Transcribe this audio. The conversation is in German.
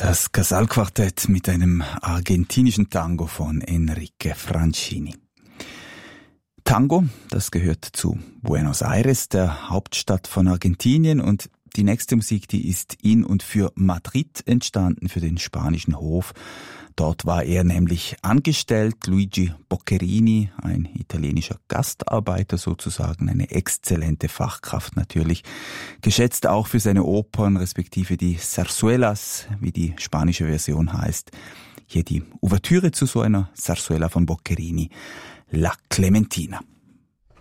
Das Casal-Quartett mit einem argentinischen Tango von Enrique Francini. Tango, das gehört zu Buenos Aires, der Hauptstadt von Argentinien, und die nächste Musik, die ist in und für Madrid entstanden, für den spanischen Hof. Dort war er nämlich angestellt, Luigi Boccherini, ein italienischer Gastarbeiter sozusagen, eine exzellente Fachkraft natürlich, geschätzt auch für seine Opern, respektive die Zarzuelas, wie die spanische Version heißt. Hier die Ouvertüre zu so einer Zarzuela von Boccherini, La Clementina.